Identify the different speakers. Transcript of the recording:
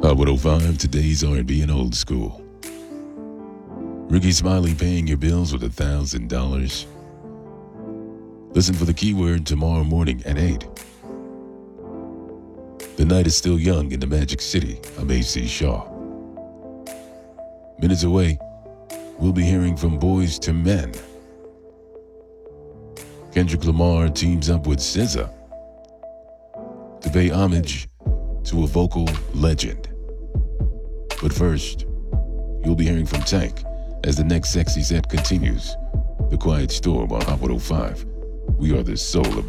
Speaker 1: Hot 105, today's R&B and old school. Ricky Smiley paying your bills with $1,000. Listen for the keyword tomorrow morning at 8. The night is still young in the Magic City. I'm A.C. Shaw. Minutes away, we'll be hearing from Boys to Men. Kendrick Lamar teams up with SZA to pay homage to a vocal legend. But first, you'll be hearing from Tank as the next sexy set continues. The Quiet Storm on Hot 105. We are the soul of